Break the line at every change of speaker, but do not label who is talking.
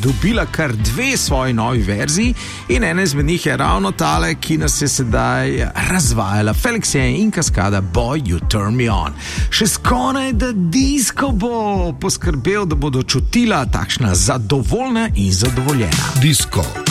dobila kar 2 svoji novi verziji in ena izmed njih je ravno tale, ki nas je sedaj razvajala. Felix in Kaskada, Boy, You Turn Me On. Še skoraj da disko bo poskrbel, da bodo čutila takšna zadovoljna in zadovoljena.
Disko.